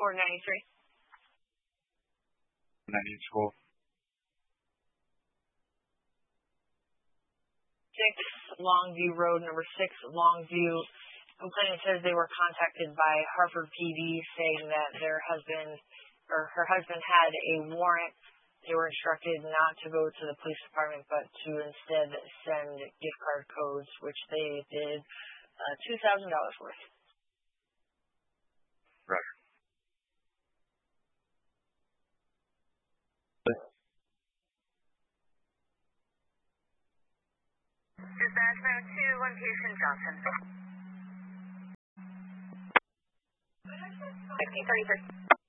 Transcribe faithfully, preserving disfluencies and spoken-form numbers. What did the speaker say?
four ninety-three. ninety-four. Six Longview Road, number six Longview. Complainant says they were contacted by Hartford P D saying that their husband or her husband had a warrant. They were instructed not to go to the police department, but to instead send gift card codes, which they did uh, two thousand dollars worth. Right. Dispatch round two, one patient Johnson. fifteen thirty-three.